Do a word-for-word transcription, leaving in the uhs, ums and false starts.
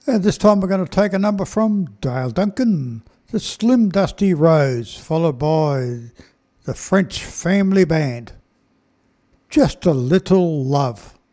And this time we're going to take a number from Dale Duncan, the Slim Dusty Rose, followed by the French Family Band. Just a Little Love.